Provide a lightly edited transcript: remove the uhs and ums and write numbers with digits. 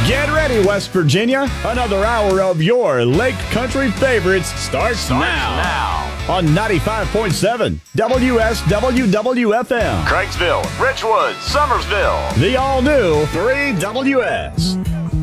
Get ready, West Virginia. Another hour of your Lake Country favorites starts now. On 95.7 WSWWFM. Craig'sville, Richwood, Summersville. The all-new 3WS.